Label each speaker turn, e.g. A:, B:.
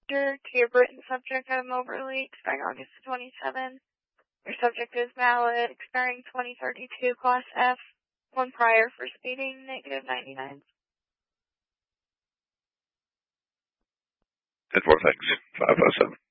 A: Director to your Britain subject at Moberly, expiring August 27. Your subject is valid, expiring 2032, Class F. One prior for speeding, negative 99.
B: 10-4, thanks. 557.